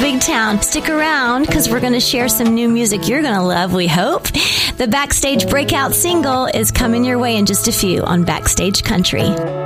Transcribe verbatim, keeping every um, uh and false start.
big town. Stick around because we're going to share some new music you're going to love, we hope. The Backstage breakout single is coming your way in just a few on Backstage Country.